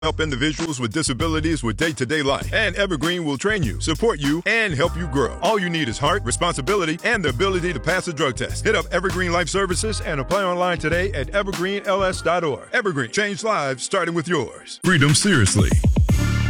help individuals with disabilities with day-to-day life. And Evergreen will train you, support you, and help you grow. All you need is heart, responsibility, and the ability to pass a drug test. Hit up Evergreen Life Services and apply online today at evergreenls.org. Evergreen, change lives starting with yours. Freedom seriously.